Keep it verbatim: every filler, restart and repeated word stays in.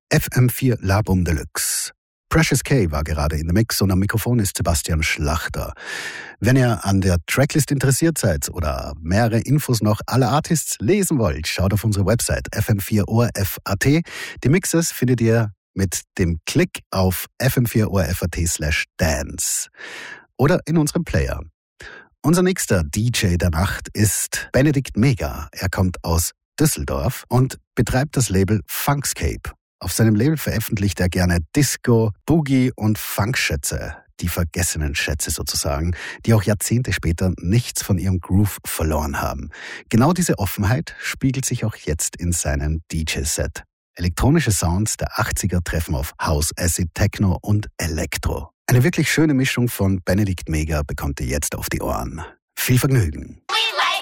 F M vier Labum Deluxe. Precious K war gerade in der Mix und am Mikrofon ist Sebastian Schlachter. Wenn ihr an der Tracklist interessiert seid oder mehrere Infos noch aller Artists lesen wollt, schaut auf unsere Website f m vier o r f punkt a t. Die Mixes findet ihr mit dem Klick auf f m vier o r f punkt a t slash dance oder in unserem Player. Unser nächster D J der Nacht ist Benedikt Mega. Er kommt aus Düsseldorf und betreibt das Label Funkscape. Auf seinem Label veröffentlicht er gerne Disco, Boogie und Funkschätze, die vergessenen Schätze sozusagen, die auch Jahrzehnte später nichts von ihrem Groove verloren haben. Genau diese Offenheit spiegelt sich auch jetzt in seinem D J-Set. Elektronische Sounds der achtziger treffen auf House, Acid, Techno und Elektro. Eine wirklich schöne Mischung von Benedikt Mega bekommt ihr jetzt auf die Ohren. Viel Vergnügen!